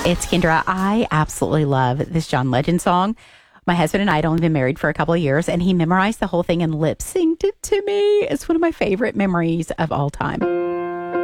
It's Kendra. I absolutely love this John Legend song. My husband and I had only been married for a couple of years, and he memorized the whole thing and lip synced it to me. It's one of my favorite memories of all time.